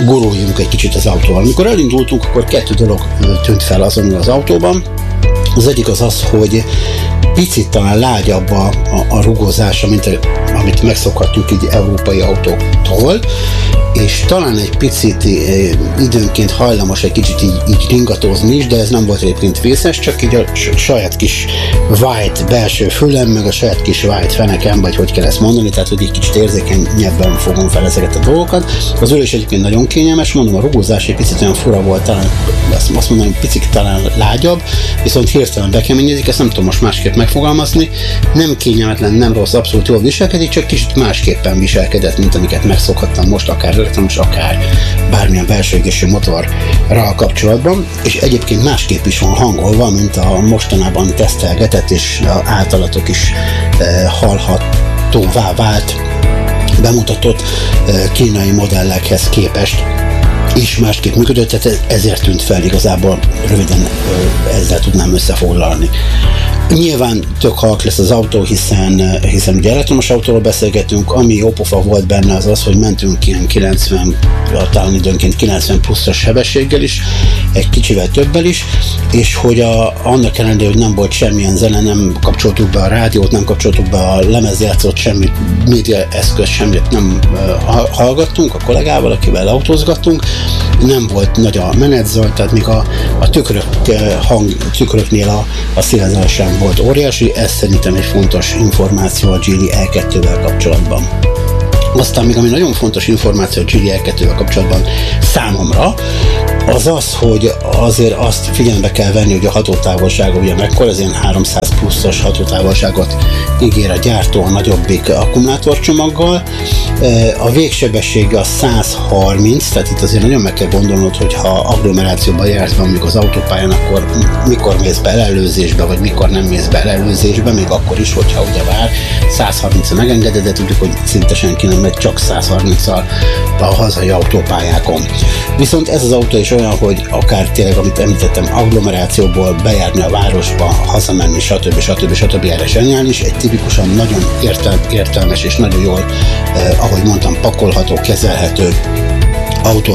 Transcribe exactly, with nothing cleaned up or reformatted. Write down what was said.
guruljunk egy kicsit az autóval. Amikor elindultunk, akkor kettő dolog tűnt fel azon az autóban. Az egyik az az, hogy picit talán lágyabb a, a, a rugózása, mint a, amit megszokhatjuk így európai autóktól, és talán egy picit e, időnként hajlamos egy kicsit így, így ringatózni is, de ez nem volt egyébként vészes, csak így a saját kis white belső fülem, meg a saját kis white fenekem, vagy hogy kell ezt mondani, tehát hogy egy kicsit érzékenyebben fogom fel ezeket a dolgokat. Az ülés egyébként nagyon kényelmes, mondom, a rugózás egy picit olyan fura volt, talán azt, azt mondom, hogy picit talán lágyabb, viszont hirtelen bekeményedik, ezt nem tudom most másképp megfogalmazni, nem kényelmetlen, nem rossz, abszolút jól viselkedik, csak kicsit másképpen viselkedett, mint amiket megszokhattam most, akár elektromos, akár bármilyen belső égésű motorral kapcsolatban, és egyébként másképp is van hangolva, mint a mostanában tesztelgetett és általatok is e, hallhatóvá vált, bemutatott e, kínai modellekhez képest is másképp működött, tehát ezért tűnt fel igazából, röviden e, ezzel tudnám összefoglalni. Nyilván tök halk lesz az autó, hiszen, hiszen ugye elektromos autóról beszélgetünk, ami jópofa volt benne az az, hogy mentünk ilyen kilencven, talán időnként kilencven pluszos sebességgel is, egy kicsivel többel is, és hogy a, annak ellenére, hogy nem volt semmilyen zene, nem kapcsoltuk be a rádiót, nem kapcsoltuk be a lemezjátszót, semmit, média eszköz, semmit nem uh, hallgattunk a kollégával, akivel autózgattunk, nem volt nagy a menetzaj, tehát még a, a tükrök hang, tükröknél a, a szélzaj sem volt óriási, ez szerintem egy fontos információ a Geely E kettővel kapcsolatban. Aztán még ami nagyon fontos információ a Geely E kettővel kapcsolatban számomra, az az, hogy azért azt figyelembe kell venni, hogy a hatótávolsága ugye mekkora, ez ilyen háromszáz pluszos hatótávolságot ígér a gyártó a nagyobbik akkumulátorcsomaggal. A végsebessége a száz harminc, tehát itt azért nagyon meg kell gondolnod, hogy ha agglomerációban jársz be mondjuk az autópályán, akkor mikor mész be ellenőrzésbe, vagy mikor nem mész be ellenőrzésbe, még akkor is, hogyha ugye vár száz harmincra megengeded, de tudjuk, hogy szinte senki nem megy csak száz harminccal a hazai autópályákon. Viszont ez az autó is olyan, hogy akár tényleg, amit említettem, agglomerációból bejárni a városba, hazamenni, stb. stb. stb. Erre zseniális, is egy tipikusan nagyon értel, értelmes és nagyon jól, eh, ahogy mondtam, pakolható, kezelhető autó.